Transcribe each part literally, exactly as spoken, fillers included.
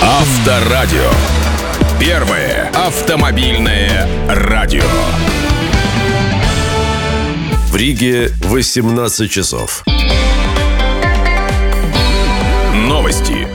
Авторадио. Первое автомобильное радио. В Риге восемнадцать часов. Новости.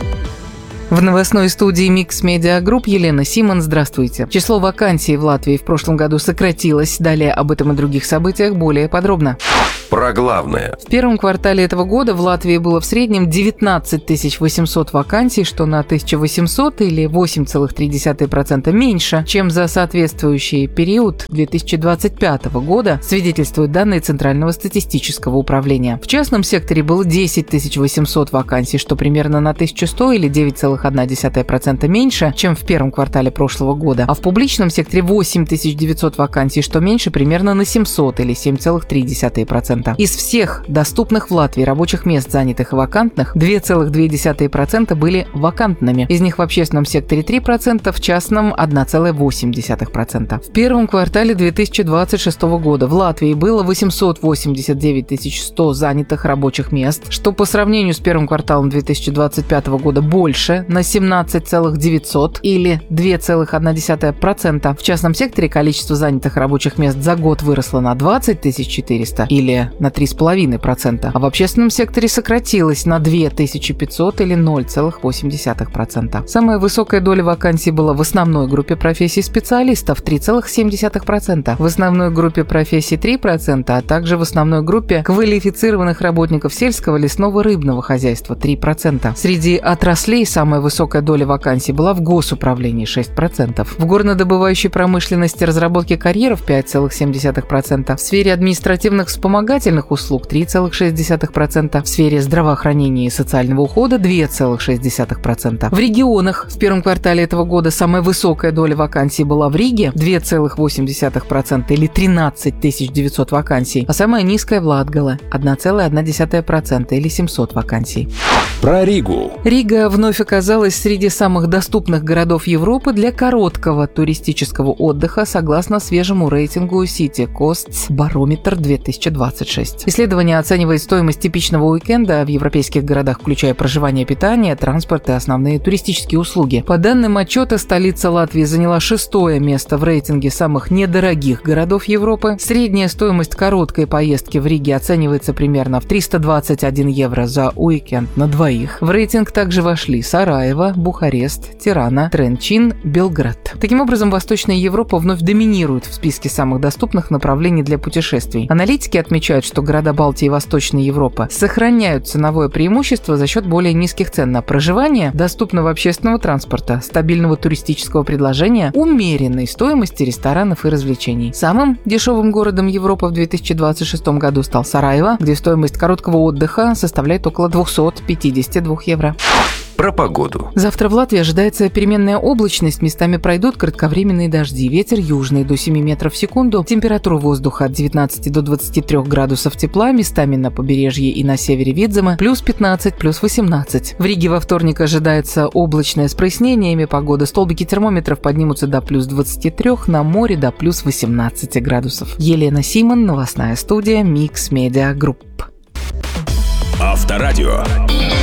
В новостной студии Mix Media Group Елена Симон. Здравствуйте. Число вакансий в Латвии в прошлом году сократилось. Далее об этом и других событиях более подробно. Про главное. В первом квартале этого года в Латвии было в среднем девятнадцать тысяч восемьсот вакансий, что на тысячу восемьсот или восемь целых три десятых процента меньше, чем за соответствующий период две тысячи двадцать пятого года, свидетельствуют данные Центрального статистического управления. В частном секторе было десять тысяч восемьсот вакансий, что примерно на тысячу сто или девять целых одна десятая процента меньше, чем в первом квартале прошлого года, а в публичном секторе восемь тысяч девятьсот вакансий, что меньше примерно на семьсот или семь целых три десятых процента. Из всех доступных в Латвии рабочих мест, занятых и вакантных, два целых две десятых процента были вакантными. Из них в общественном секторе три процента, в частном один целых восемь десятых процента. В первом квартале две тысячи двадцать шестого года в Латвии было восемьсот восемьдесят девять тысяч сто занятых рабочих мест, что по сравнению с первым кварталом две тысячи двадцать пятого года больше на семнадцать целых девятьсот или два целых одна десятая процента. В частном секторе количество занятых рабочих мест за год выросло на двадцать тысяч четыреста или на три целых пять десятых процента, а в общественном секторе сократилось на две тысячи пятьсот или ноль целых восемь десятых процента. Самая высокая доля вакансий была в основной группе профессий специалистов – три целых семь десятых процента, в основной группе профессий – три процента, а также в основной группе квалифицированных работников сельского, лесного, рыбного хозяйства – три процента. Среди отраслей самая высокая доля вакансий была в госуправлении – шесть процентов, в горнодобывающей промышленности, разработке карьеров – пять целых семь десятых процента, в сфере административных вспомогательных услуг три целых шесть десятых процента, в сфере здравоохранения и социального ухода два целых шесть десятых процента. В регионах в первом квартале этого года самая высокая доля вакансий была в Риге – два целых восемь десятых процента или тринадцать тысяч девятьсот вакансий, а самая низкая в Латгале – один целых одна десятая процента или семьсот вакансий. Про Ригу. Рига вновь оказалась среди самых доступных городов Европы для короткого туристического отдыха согласно свежему рейтингу City Costs Barometer две тысячи двадцать шесть. Исследование оценивает стоимость типичного уикенда в европейских городах, включая проживание, питание, транспорт и основные туристические услуги. По данным отчета, столица Латвии заняла шестое место в рейтинге самых недорогих городов Европы. Средняя стоимость короткой поездки в Риге оценивается примерно в триста двадцать один евро за уикенд на двоих. В рейтинг также вошли Сараево, Бухарест, Тирана, Тренчин, Белград. Таким образом, Восточная Европа вновь доминирует в списке самых доступных направлений для путешествий. Аналитики отмечают, что города Балтии и Восточной Европы сохраняют ценовое преимущество за счет более низких цен на проживание, доступного общественного транспорта, стабильного туристического предложения, умеренной стоимости ресторанов и развлечений. Самым дешевым городом Европы в две тысячи двадцать шестом году стал Сараево, где стоимость короткого отдыха составляет около двести пятьдесят два евро. Про погоду. Завтра в Латвии ожидается переменная облачность, местами пройдут кратковременные дожди, ветер южный до семи метров в секунду, температура воздуха от девятнадцати до двадцати трёх градусов тепла, местами на побережье и на севере Видзема плюс пятнадцать, плюс восемнадцать. В Риге во вторник ожидается облачное с прояснениями погоды, столбики термометров поднимутся до плюс двадцати трёх, на море до плюс восемнадцати градусов. Елена Симон, новостная студия Mix Media Group. Авторадио.